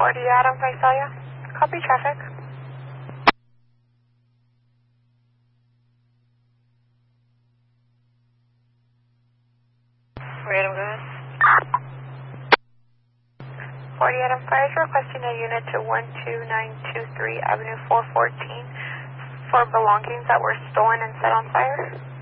40 Adams, I saw ya. Copy traffic. Random good. 40 Adams Fire is requesting a unit to 12923 Avenue 414 for belongings that were stolen and set on fire.